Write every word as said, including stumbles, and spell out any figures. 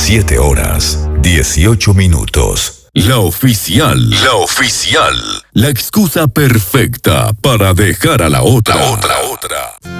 siete horas, dieciocho minutos. La oficial. La oficial. La excusa perfecta para dejar a la otra. La otra, otra.